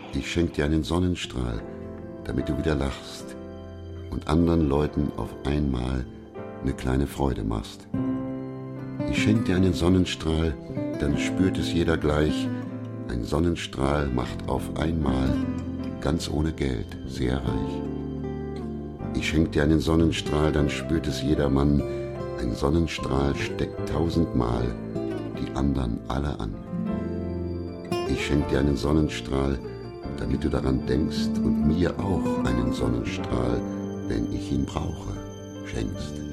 Ich schenk dir einen Sonnenstrahl, damit du wieder lachst und anderen Leuten auf einmal eine kleine Freude machst. Ich schenk dir einen Sonnenstrahl, dann spürt es jeder gleich. Ein Sonnenstrahl macht auf einmal, ganz ohne Geld, sehr reich. Ich schenk dir einen Sonnenstrahl, dann spürt es jedermann. Ein Sonnenstrahl steckt 1000-mal die anderen alle an. Ich schenk dir einen Sonnenstrahl, damit du daran denkst und mir auch einen Sonnenstrahl, wenn ich ihn brauche, schenkst.